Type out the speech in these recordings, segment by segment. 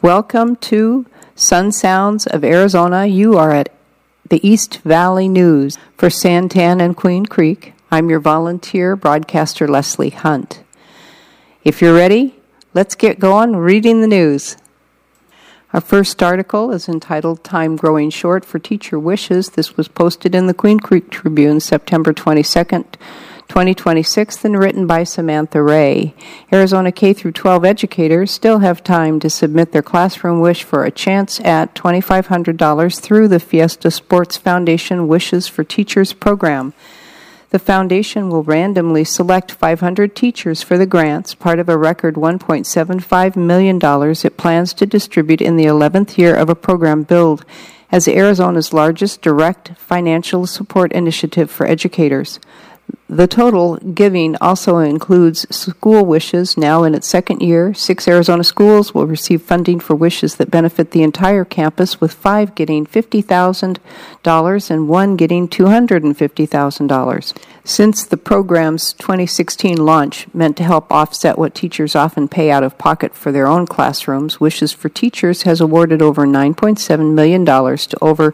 Welcome to Sun Sounds of Arizona. You are at the East Valley News for Santan and Queen Creek. I'm your volunteer broadcaster, Leslie Hunt. If you're ready, let's get going reading the news. Our first article is entitled Time Growing Short for Teacher Wishes. This was posted in the Queen Creek Tribune, September 22nd, 2026, and written by Samantha Ray. Arizona K-12 educators still have time to submit their classroom wish for a chance at $2,500 through the Fiesta Sports Foundation Wishes for Teachers program. The foundation will randomly select 500 teachers for the grants, part of a record $1.75 million it plans to distribute in the 11th year of a program billed as Arizona's largest direct financial support initiative for educators. The total giving also includes school wishes. Now in its second year, 6 Arizona schools will receive funding for wishes that benefit the entire campus, with 5 getting $50,000 and 1 getting $250,000. Since the program's 2016 launch meant to help offset what teachers often pay out of pocket for their own classrooms, Wishes for Teachers has awarded over $9.7 million to over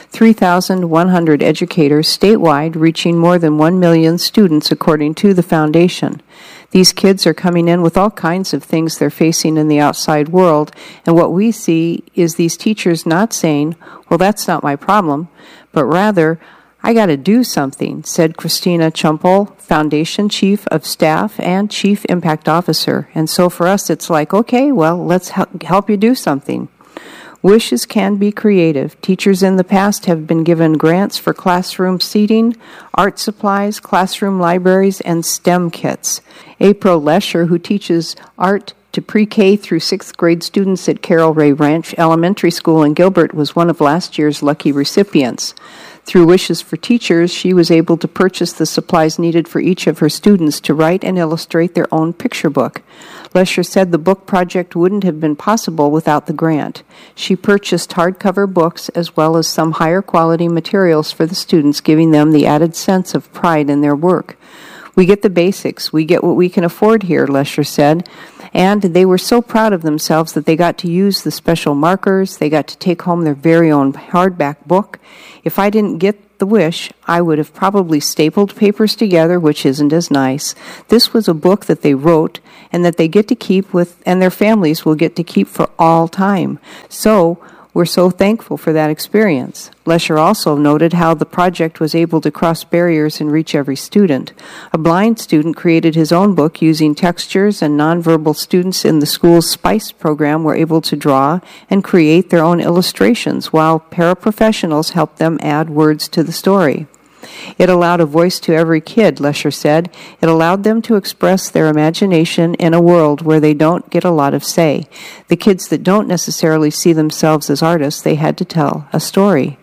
3,100 educators statewide, reaching more than 1 million students, according to the foundation. These kids are coming in with all kinds of things they're facing in the outside world, and what we see is these teachers not saying, well, that's not my problem, but rather, I got to do something, said Christina Chumpel, Foundation Chief of Staff and Chief Impact Officer. And so for us, it's like, okay, well, let's help you do something. Wishes can be creative. Teachers in the past have been given grants for classroom seating, art supplies, classroom libraries, and STEM kits. April Lesher, who teaches art to pre-K through 6th grade students at Carol Ray Ranch Elementary School in Gilbert, was one of last year's lucky recipients. Through Wishes for Teachers, she was able to purchase the supplies needed for each of her students to write and illustrate their own picture book. Lesher said the book project wouldn't have been possible without the grant. She purchased hardcover books as well as some higher quality materials for the students, giving them the added sense of pride in their work. We get the basics. We get what we can afford here, Lesher said. And they were so proud of themselves that they got to use the special markers. They got to take home their very own hardback book. If I didn't get the wish, I would have probably stapled papers together, which isn't as nice. This was a book that they wrote and that they get to keep with, and their families will get to keep for all time. So we're so thankful for that experience. Lesher also noted how the project was able to cross barriers and reach every student. A blind student created his own book using textures, and nonverbal students in the school's SPICE program were able to draw and create their own illustrations, while paraprofessionals helped them add words to the story. It allowed a voice to every kid, Lesher said. It allowed them to express their imagination in a world where they don't get a lot of say. The kids that don't necessarily see themselves as artists, they had to tell a story.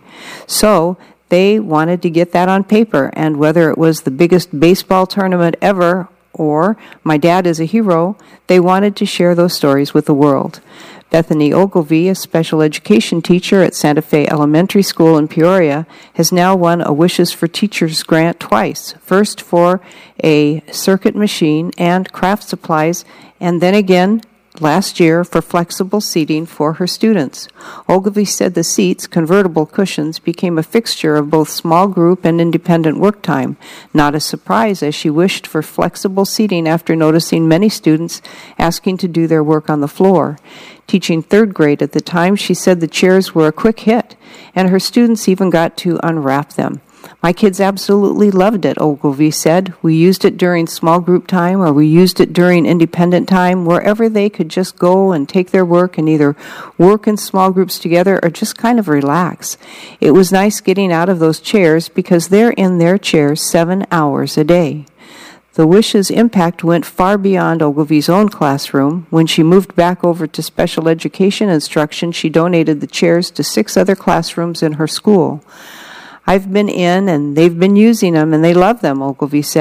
So they wanted to get that on paper, and whether it was the biggest baseball tournament ever or My Dad is a Hero, they wanted to share those stories with the world. Bethany Ogilvie, a special education teacher at Santa Fe Elementary School in Peoria, has now won a Wishes for Teachers grant twice, first for a circuit machine and craft supplies, and then again last year for flexible seating for her students. Ogilvie said the seats, convertible cushions, became a fixture of both small group and independent work time. Not a surprise, as she wished for flexible seating after noticing many students asking to do their work on the floor. Teaching 3rd grade at the time, she said the chairs were a quick hit, and her students even got to unwrap them. My kids absolutely loved it, Ogilvie said. We used it during small group time, or we used it during independent time, wherever they could just go and take their work and either work in small groups together or just kind of relax. It was nice getting out of those chairs because they're in their chairs 7 hours a day. The Wish's impact went far beyond Ogilvie's own classroom. When she moved back over to special education instruction, she donated the chairs to 6 other classrooms in her school. I've been in, and they've been using them, and they love them, Ogilvie said.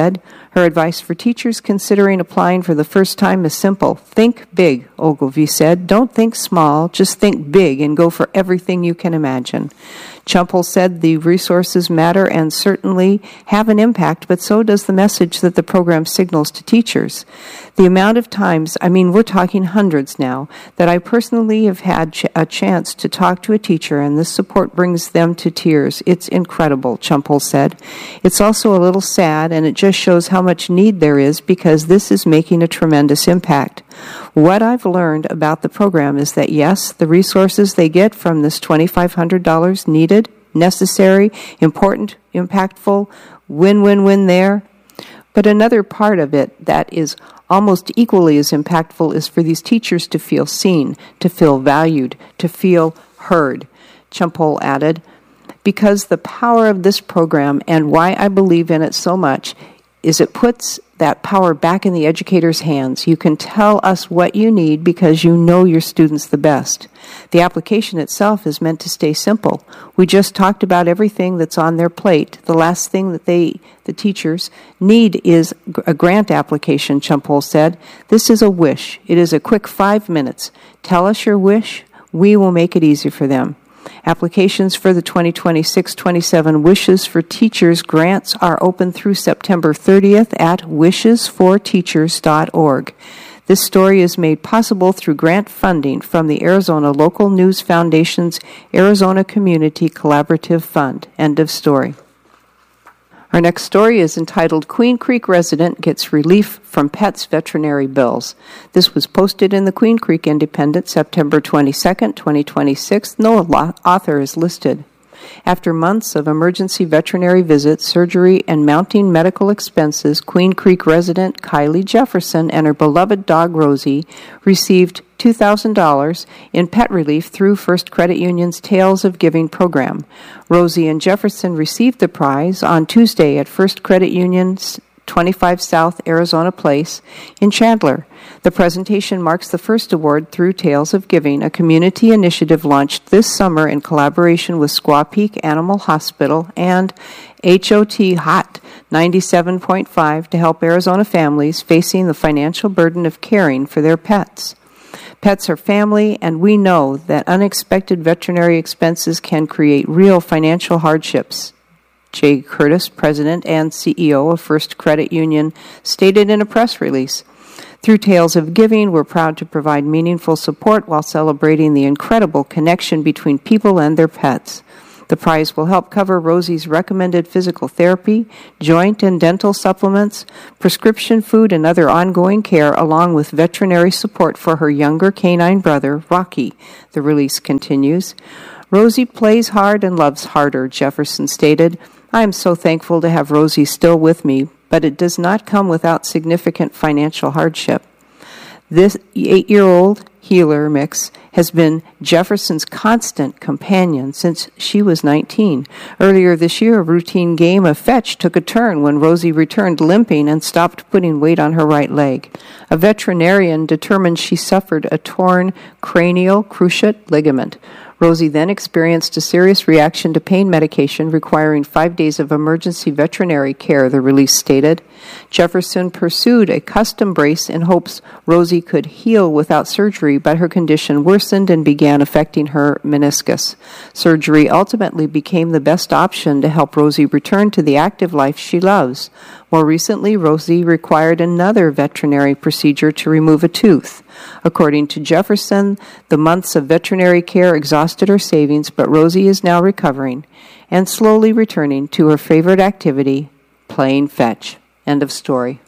Her advice for teachers considering applying for the first time is simple. Think big, Ogilvy said. Don't think small, just think big and go for everything you can imagine. Chumpel said the resources matter and certainly have an impact, but so does the message that the program signals to teachers. The amount of times, we're talking hundreds now, that I personally have had a chance to talk to a teacher, and this support brings them to tears. It's incredible, Chumpel said. It's also a little sad, and it just shows how much need there is because this is making a tremendous impact. What I've learned about the program is that, yes, the resources they get from this $2,500 needed, necessary, important, impactful, win-win-win there. But another part of it that is almost equally as impactful is for these teachers to feel seen, to feel valued, to feel heard. Chumpel added, because the power of this program and why I believe in it so much is it puts that power back in the educator's hands. You can tell us what you need because you know your students the best. The application itself is meant to stay simple. We just talked about everything that's on their plate. The last thing that the teachers need is a grant application, Chumpel said. This is a wish. It is a quick 5 minutes. Tell us your wish. We will make it easy for them. Applications for the 2026-27 Wishes for Teachers grants are open through September 30th at wishesforteachers.org. This story is made possible through grant funding from the Arizona Local News Foundation's Arizona Community Collaborative Fund. End of story. Our next story is entitled Queen Creek Resident Gets Relief from Pets Veterinary Bills. This was posted in the Queen Creek Independent September 22nd, 2026. No author is listed. After months of emergency veterinary visits, surgery, and mounting medical expenses, Queen Creek resident Kylie Jefferson and her beloved dog Rosie received $2,000 in pet relief through First Credit Union's Tales of Giving program. Rosie and Jefferson received the prize on Tuesday at First Credit Union's 25 South Arizona Place in Chandler. The presentation marks the first award through Tales of Giving, a community initiative launched this summer in collaboration with Squaw Peak Animal Hospital and HOT Hot 97.5 to help Arizona families facing the financial burden of caring for their pets. Pets are family, and we know that unexpected veterinary expenses can create real financial hardships. Jay Curtis, President and CEO of First Credit Union, stated in a press release, "Through Tales of Giving, we're proud to provide meaningful support while celebrating the incredible connection between people and their pets. The prize will help cover Rosie's recommended physical therapy, joint and dental supplements, prescription food, and other ongoing care, along with veterinary support for her younger canine brother, Rocky," the release continues. "Rosie plays hard and loves harder," Jefferson stated. "I am so thankful to have Rosie still with me, but it does not come without significant financial hardship. This 8-year-old healer mix has been Jefferson's constant companion since she was 19. Earlier this year, a routine game of fetch took a turn when Rosie returned limping and stopped putting weight on her right leg. A veterinarian determined she suffered a torn cranial cruciate ligament. Rosie then experienced a serious reaction to pain medication requiring 5 days of emergency veterinary care," the release stated. Jefferson pursued a custom brace in hopes Rosie could heal without surgery, but her condition worsened and began affecting her meniscus. Surgery ultimately became the best option to help Rosie return to the active life she loves. More recently, Rosie required another veterinary procedure to remove a tooth. According to Jefferson, the months of veterinary care exhausted her savings, but Rosie is now recovering and slowly returning to her favorite activity, playing fetch. End of story.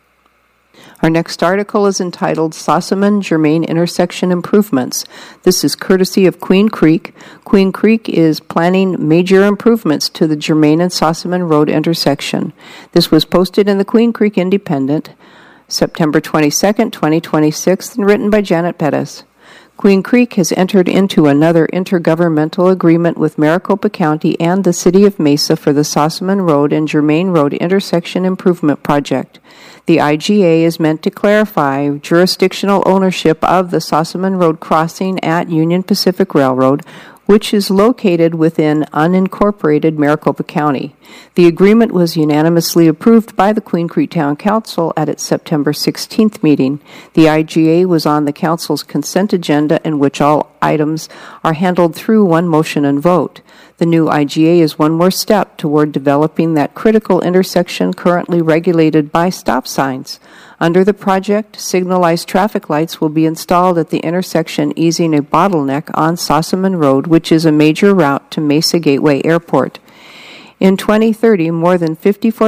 Our next article is entitled Sossaman-Germain Intersection Improvements. This is courtesy of Queen Creek. Queen Creek is planning major improvements to the Germain and Sossaman Road intersection. This was posted in the Queen Creek Independent, September 22nd, 2026, and written by Janet Pettis. Queen Creek has entered into another intergovernmental agreement with Maricopa County and the City of Mesa for the Sossaman Road and Germain Road intersection improvement project. The IGA is meant to clarify jurisdictional ownership of the Sossaman Road crossing at Union Pacific Railroad, which is located within unincorporated Maricopa County. The agreement was unanimously approved by the Queen Creek Town Council at its September 16th meeting. The IGA was on the Council's consent agenda, in which all items are handled through one motion and vote. The new IGA is one more step toward developing that critical intersection currently regulated by stop signs. Under the project, signalized traffic lights will be installed at the intersection, easing a bottleneck on Sossaman Road, which is a major route to Mesa Gateway Airport. In 2030, more than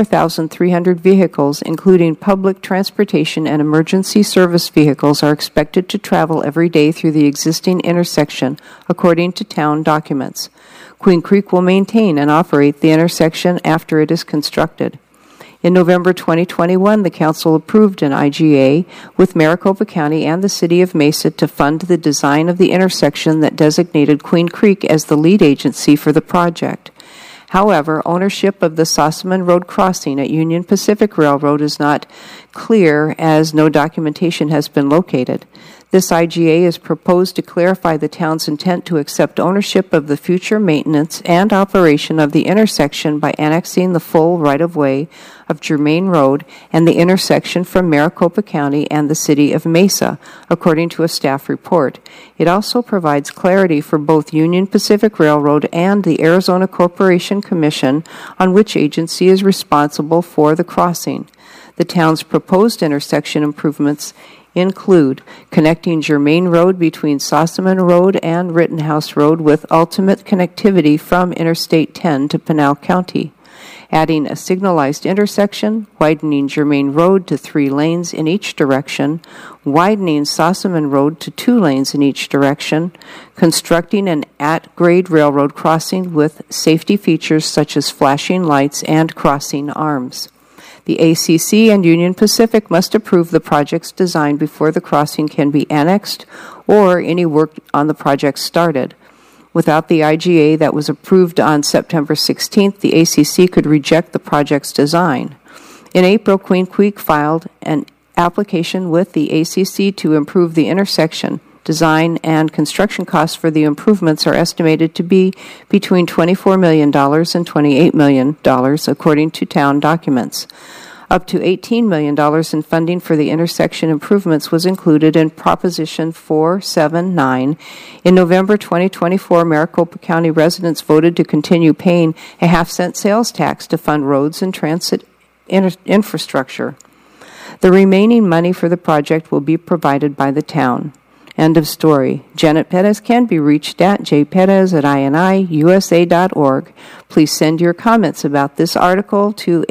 54,300 vehicles, including public transportation and emergency service vehicles, are expected to travel every day through the existing intersection, according to town documents. Queen Creek will maintain and operate the intersection after it is constructed. In November 2021, the Council approved an IGA with Maricopa County and the City of Mesa to fund the design of the intersection that designated Queen Creek as the lead agency for the project. However, ownership of the Sossaman Road crossing at Union Pacific Railroad is not clear, as no documentation has been located. This IGA is proposed to clarify the town's intent to accept ownership of the future maintenance and operation of the intersection by annexing the full right-of-way of Germain Road and the intersection from Maricopa County and the City of Mesa, according to a staff report. It also provides clarity for both Union Pacific Railroad and the Arizona Corporation Commission on which agency is responsible for the crossing. The town's proposed intersection improvements include connecting Germain Road between Sossaman Road and Rittenhouse Road with ultimate connectivity from Interstate 10 to Pinal County, adding a signalized intersection, widening Germain Road to 3 lanes in each direction, widening Sossaman Road to 2 lanes in each direction, constructing an at-grade railroad crossing with safety features such as flashing lights and crossing arms. The ACC and Union Pacific must approve the project's design before the crossing can be annexed or any work on the project started. Without the IGA that was approved on September 16th, the ACC could reject the project's design. In April, Queen Creek filed an application with the ACC to improve the intersection. Design and construction costs for the improvements are estimated to be between $24 million and $28 million, according to town documents. Up to $18 million in funding for the intersection improvements was included in Proposition 479. In November 2024, Maricopa County residents voted to continue paying a half-cent sales tax to fund roads and transit infrastructure. The remaining money for the project will be provided by the town. End of story. Janet Perez can be reached at jperez@iniusa.org. Please send your comments about this article to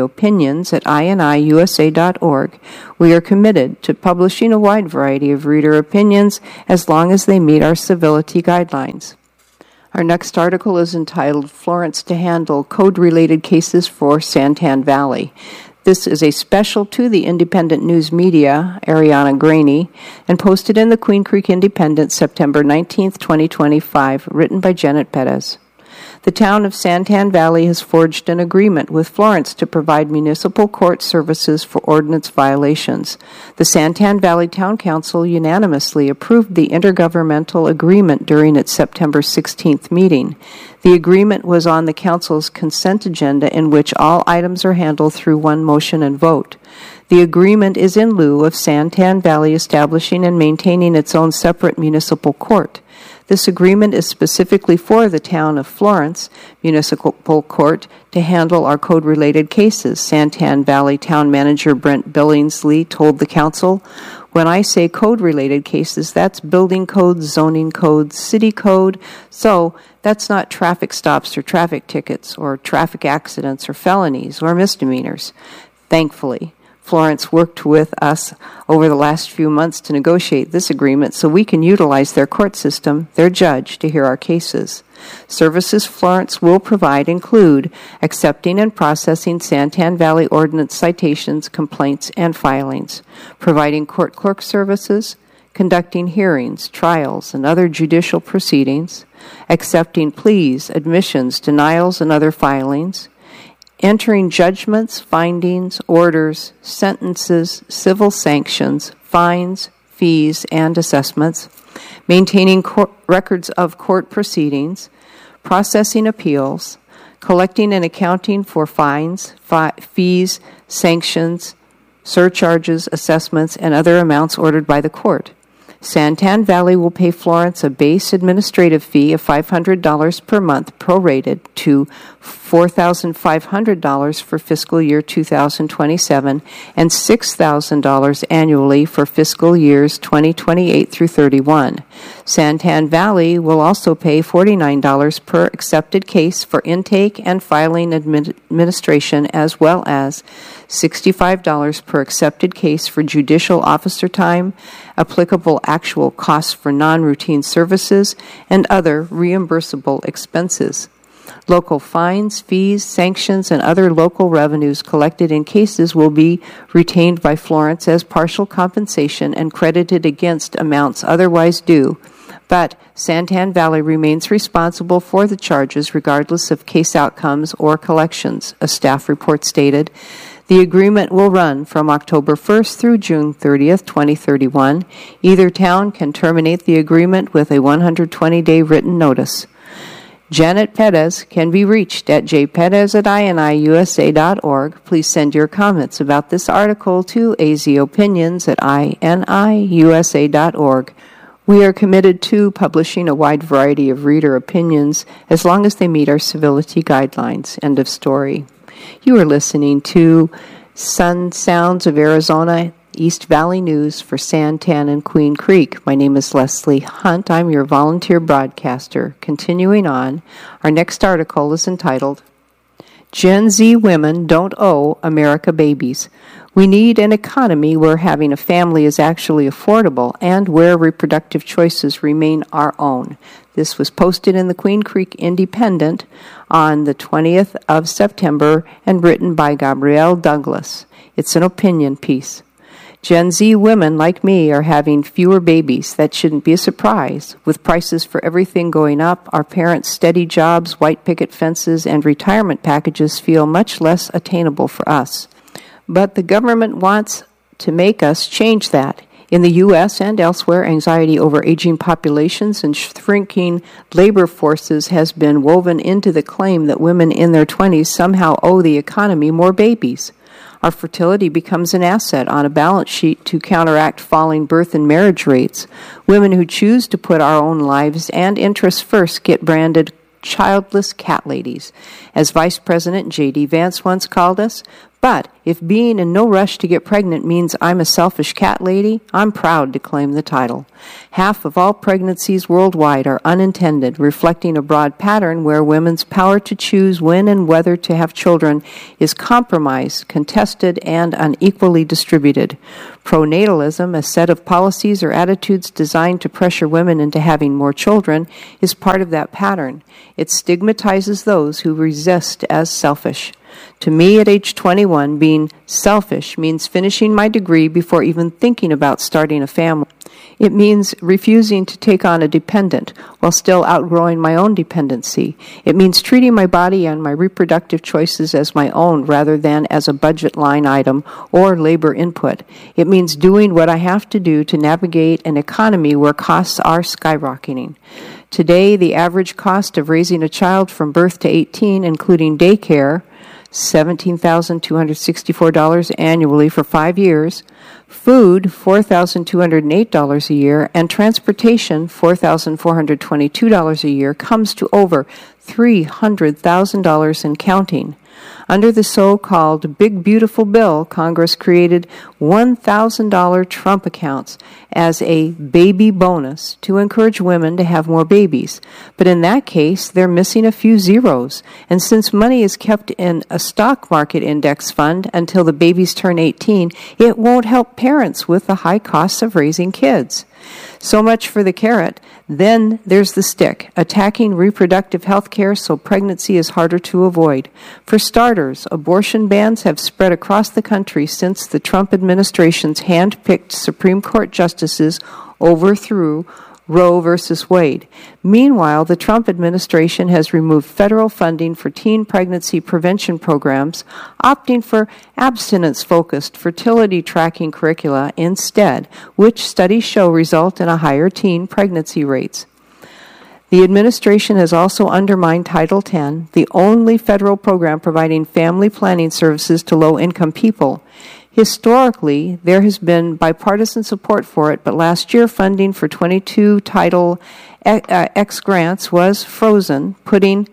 azopinions@iniusa.org. We are committed to publishing a wide variety of reader opinions as long as they meet our civility guidelines. Our next article is entitled Florence to Handle Code-Related Cases for Santan Valley. This is a special to the independent news media, Ariana Graney, and posted in the Queen Creek Independent, September 19, 2025, written by Janet Perez. The town of Santan Valley has forged an agreement with Florence to provide municipal court services for ordinance violations. The Santan Valley Town Council unanimously approved the intergovernmental agreement during its September 16th meeting. The agreement was on the council's consent agenda, in which all items are handled through one motion and vote. The agreement is in lieu of Santan Valley establishing and maintaining its own separate municipal court. This agreement is specifically for the town of Florence Municipal Court to handle our code-related cases, Santan Valley Town Manager Brent Billingsley told the council. When I say code-related cases, that's building codes, zoning codes, city code, so that's not traffic stops or traffic tickets or traffic accidents or felonies or misdemeanors. Thankfully, Florence worked with us over the last few months to negotiate this agreement so we can utilize their court system, their judge, to hear our cases. Services Florence will provide include accepting and processing Santan Valley Ordinance citations, complaints, and filings, providing court clerk services, conducting hearings, trials, and other judicial proceedings, accepting pleas, admissions, denials, and other filings, entering judgments, findings, orders, sentences, civil sanctions, fines, fees, and assessments, maintaining records of court proceedings, processing appeals, collecting and accounting for fines, fees, sanctions, surcharges, assessments, and other amounts ordered by the court. Santan Valley will pay Florence a base administrative fee of $500 per month prorated to $4,500 for fiscal year 2027 and $6,000 annually for fiscal years 2028 through 31. Santan Valley will also pay $49 per accepted case for intake and filing administration, as well as $65 per accepted case for judicial officer time, applicable actual costs for non-routine services, and other reimbursable expenses. Local fines, fees, sanctions, and other local revenues collected in cases will be retained by Florence as partial compensation and credited against amounts otherwise due, but Santan Valley remains responsible for the charges regardless of case outcomes or collections, a staff report stated. The agreement will run from October 1st through June 30th, 2031. Either town can terminate the agreement with a 120-day written notice. Janet Perez can be reached at jperez@iniusa.org. Please send your comments about this article to azopinions@iniusa.org. We are committed to publishing a wide variety of reader opinions as long as they meet our civility guidelines. End of story. You are listening to Sun Sounds of Arizona, East Valley News for Santan and Queen Creek. My name is Leslie Hunt. I'm your volunteer broadcaster. Continuing on, our next article is entitled, Gen Z Women Don't Owe America Babies. We need an economy where having a family is actually affordable and where reproductive choices remain our own. This was posted in the Queen Creek Independent on the 20th of September and written by Gabrielle Douglas. It's an opinion piece. Gen Z women like me are having fewer babies. That shouldn't be a surprise. With prices for everything going up, our parents' steady jobs, white picket fences, and retirement packages feel much less attainable for us. But the government wants to make us change that. In the U.S. and elsewhere, anxiety over aging populations and shrinking labor forces has been woven into the claim that women in their 20s somehow owe the economy more babies. Our fertility becomes an asset on a balance sheet to counteract falling birth and marriage rates. Women who choose to put our own lives and interests first get branded childless cat ladies, as Vice President J.D. Vance once called us. But if being in no rush to get pregnant means I'm a selfish cat lady, I'm proud to claim the title. Half of all pregnancies worldwide are unintended, reflecting a broad pattern where women's power to choose when and whether to have children is compromised, contested, and unequally distributed. Pronatalism, a set of policies or attitudes designed to pressure women into having more children, is part of that pattern. It stigmatizes those who resist as selfish. To me, at age 21, being selfish means finishing my degree before even thinking about starting a family. It means refusing to take on a dependent while still outgrowing my own dependency. It means treating my body and my reproductive choices as my own rather than as a budget line item or labor input. It means doing what I have to do to navigate an economy where costs are skyrocketing. Today, the average cost of raising a child from birth to 18, including daycare, $17,264 annually for 5 years, food, $4,208 a year, and transportation, $4,422 a year, comes to over $300,000 and counting. Under the so-called Big Beautiful Bill, Congress created $1,000 Trump accounts as a baby bonus to encourage women to have more babies. But in that case, they're missing a few zeros. And since money is kept in a stock market index fund until the babies turn 18, it won't help parents with the high costs of raising kids. So much for the carrot. Then there's the stick, attacking reproductive health care so pregnancy is harder to avoid. For starters, abortion bans have spread across the country since the Trump administration's hand-picked Supreme Court justices overthrew Roe versus Wade. Meanwhile, the Trump administration has removed federal funding for teen pregnancy prevention programs, opting for abstinence-focused fertility tracking curricula instead, which studies show result in a higher teen pregnancy rates. The administration has also undermined Title X, the only federal program providing family planning services to low-income people. Historically, there has been bipartisan support for it, but last year funding for 22 Title X grants was frozen, putting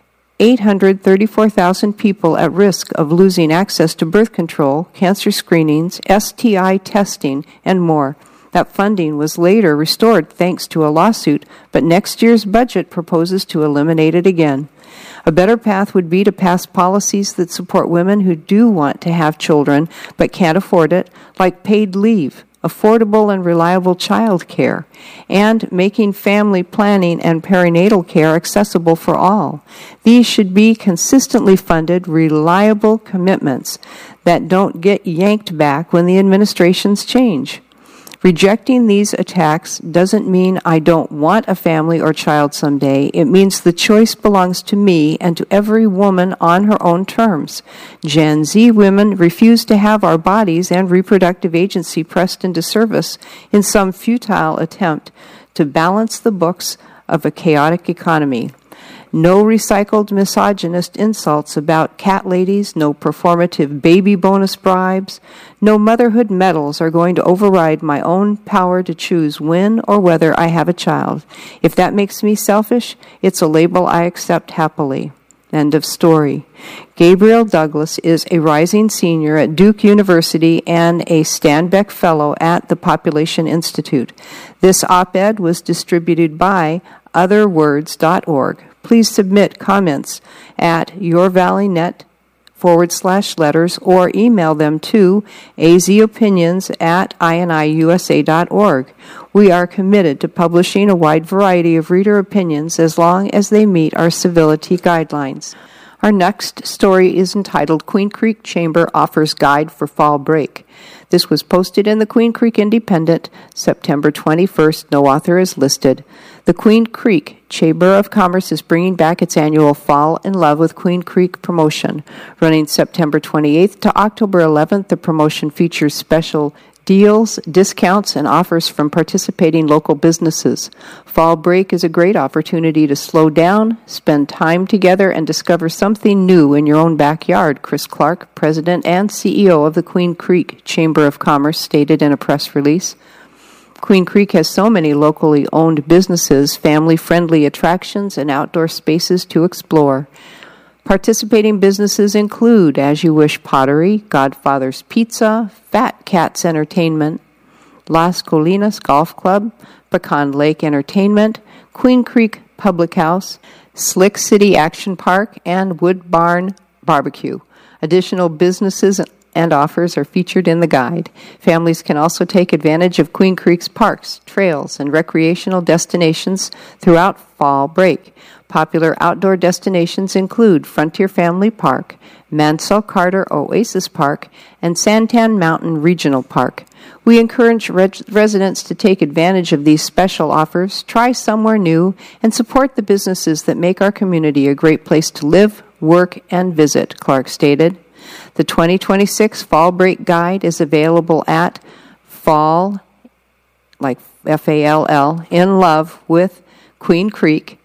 834,000 people at risk of losing access to birth control, cancer screenings, STI testing, and more. That funding was later restored thanks to a lawsuit, but next year's budget proposes to eliminate it again. A better path would be to pass policies that support women who do want to have children but can't afford it, like paid leave, affordable and reliable child care, and making family planning and perinatal care accessible for all. These should be consistently funded, reliable commitments that don't get yanked back when the administrations change. Rejecting these attacks doesn't mean I don't want a family or child someday. It means the choice belongs to me and to every woman on her own terms. Gen Z women refuse to have our bodies and reproductive agency pressed into service in some futile attempt to balance the books of a chaotic economy. No recycled misogynist insults about cat ladies, no performative baby bonus bribes, no motherhood medals are going to override my own power to choose when or whether I have a child. If that makes me selfish, it's a label I accept happily. End of story. Gabriel Douglas is a rising senior at Duke University and a Stanbeck Fellow at the Population Institute. This op-ed was distributed by otherwords.org. Please submit comments at yourvalleynet/letters or email them to azopinions@iniusa.org. We are committed to publishing a wide variety of reader opinions as long as they meet our civility guidelines. Our next story is entitled Queen Creek Chamber Offers Guide for Fall Break. This was posted in the Queen Creek Independent, September 21st. No author is listed. The Queen Creek Chamber of Commerce is bringing back its annual Fall in Love with Queen Creek promotion. Running September 28th to October 11th, the promotion features special deals, discounts, and offers from participating local businesses. Fall break is a great opportunity to slow down, spend time together, and discover something new in your own backyard, Chris Clark, President and CEO of the Queen Creek Chamber of Commerce, stated in a press release. Queen Creek has so many locally owned businesses, family-friendly attractions, and outdoor spaces to explore. Participating businesses include As You Wish Pottery, Godfather's Pizza, Fat Cats Entertainment, Las Colinas Golf Club, Pecan Lake Entertainment, Queen Creek Public House, Slick City Action Park, and Wood Barn Barbecue. Additional businesses and offers are featured in the guide. Families can also take advantage of Queen Creek's parks, trails, and recreational destinations throughout fall break. Popular outdoor destinations include Frontier Family Park, Mansell Carter Oasis Park, and Santan Mountain Regional Park. We encourage residents to take advantage of these special offers, try somewhere new, and support the businesses that make our community a great place to live, work, and visit, Clark stated. The 2026 Fall Break Guide is available at Fall, like F-A-L-L, in Love with Queen Creek,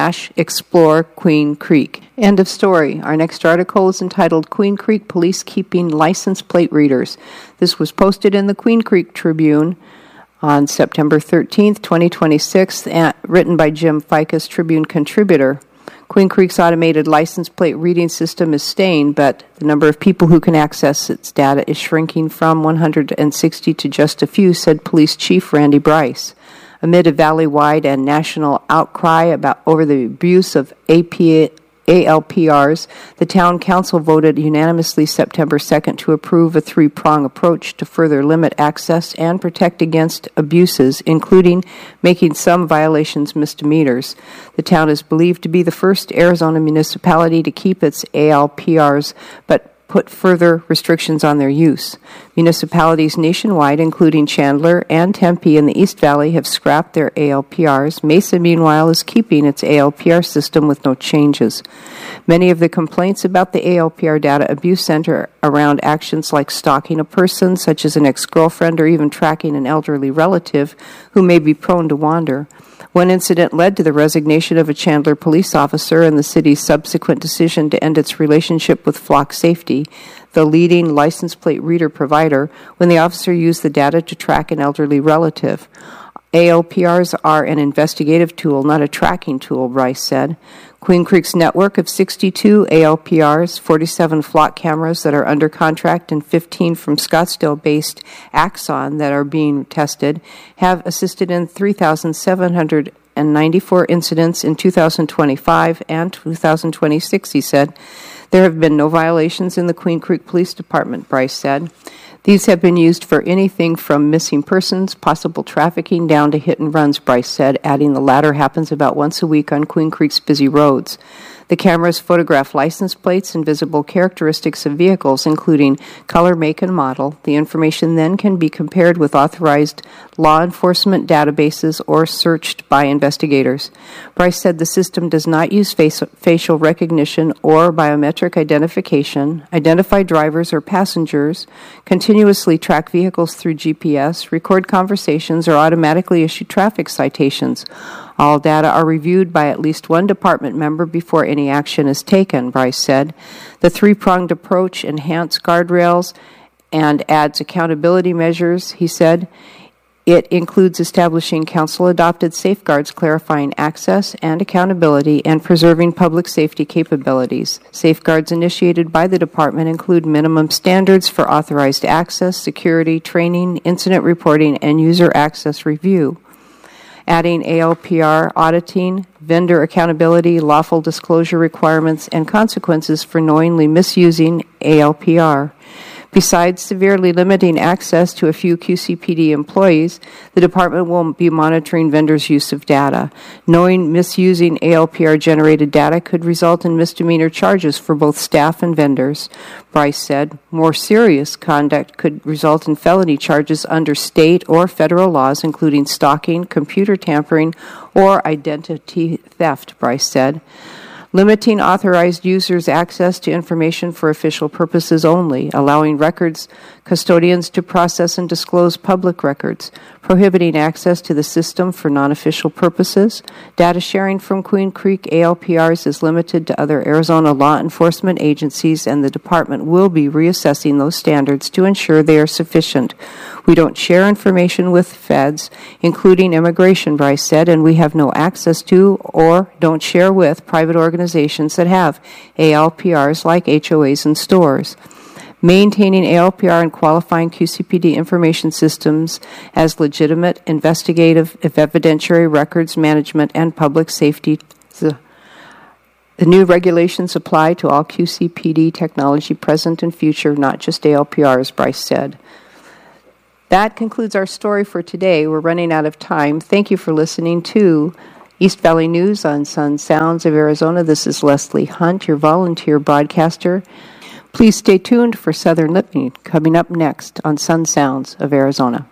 Explore Queen Creek. End of story. Our next article is entitled Queen Creek Police Keeping License Plate Readers. This was posted in the Queen Creek Tribune on September 13th, 2026, written by Jim Ficus, Tribune contributor. Queen Creek's automated license plate reading system is staying, but the number of people who can access its data is shrinking from 160 to just a few, said Police Chief Randy Bryce. Amid a valley-wide and national outcry over the abuse of ALPRs, the Town Council voted unanimously September 2nd to approve a three-prong approach to further limit access and protect against abuses, including making some violations misdemeanors. The town is believed to be the first Arizona municipality to keep its ALPRs, but put further restrictions on their use. Municipalities nationwide, including Chandler and Tempe in the East Valley, have scrapped their ALPRs. Mesa, meanwhile, is keeping its ALPR system with no changes. Many of the complaints about the ALPR data abuse center around actions like stalking a person, such as an ex-girlfriend, or even tracking an elderly relative who may be prone to wander. One incident led to the resignation of a Chandler police officer and the city's subsequent decision to end its relationship with Flock Safety, the leading license plate reader provider, when the officer used the data to track an elderly relative. ALPRs are an investigative tool, not a tracking tool, Bryce said. Queen Creek's network of 62 ALPRs, 47 Flock cameras that are under contract, and 15 from Scottsdale-based Axon that are being tested, have assisted in 3,794 incidents in 2025 and 2026, he said. There have been no violations in the Queen Creek Police Department, Bryce said. These have been used for anything from missing persons, possible trafficking, down to hit and runs, Bryce said, adding the latter happens about once a week on Queen Creek's busy roads. The cameras photograph license plates and visible characteristics of vehicles, including color, make, and model. The information then can be compared with authorized law enforcement databases or searched by investigators. Bryce said the system does not use facial recognition or biometric identification, identify drivers or passengers, continuously track vehicles through GPS, record conversations, or automatically issue traffic citations. All data are reviewed by at least one department member before any action is taken, Bryce said. The three-pronged approach enhances guardrails and adds accountability measures, he said. It includes establishing council-adopted safeguards clarifying access and accountability and preserving public safety capabilities. Safeguards initiated by the department include minimum standards for authorized access, security, training, incident reporting, and user access review. Adding ALPR auditing, vendor accountability, lawful disclosure requirements, and consequences for knowingly misusing ALPR. Besides severely limiting access to a few QCPD employees, the department will be monitoring vendors' use of data. Knowing misusing ALPR-generated data could result in misdemeanor charges for both staff and vendors. Bryce said more serious conduct could result in felony charges under state or federal laws, including stalking, computer tampering, or identity theft, Bryce said. Limiting authorized users' access to information for official purposes only, allowing records custodians to process and disclose public records, prohibiting access to the system for non-official purposes. Data sharing from Queen Creek ALPRs is limited to other Arizona law enforcement agencies, and the department will be reassessing those standards to ensure they are sufficient. We don't share information with feds, including immigration, Bryce said, and we have no access to or don't share with private organizations that have ALPRs like HOAs and stores. Maintaining ALPR and qualifying QCPD information systems as legitimate investigative evidentiary records management and public safety. The new regulations apply to all QCPD technology present and future, not just ALPRs, Bryce said. That concludes our story for today. We're running out of time. Thank you for listening to East Valley News on Sun Sounds of Arizona. This is Leslie Hunt, your volunteer broadcaster. Please stay tuned for Southern Litany coming up next on Sun Sounds of Arizona.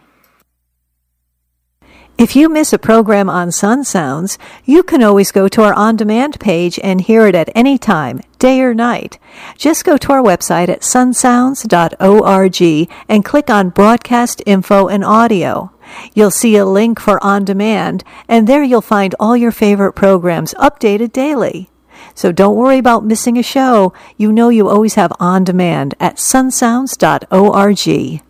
If you miss a program on Sun Sounds, you can always go to our on-demand page and hear it at any time, day or night. Just go to our website at sunsounds.org and click on Broadcast Info and Audio. You'll see a link for On Demand, and there you'll find all your favorite programs updated daily. So don't worry about missing a show. You know you always have On Demand at sunsounds.org.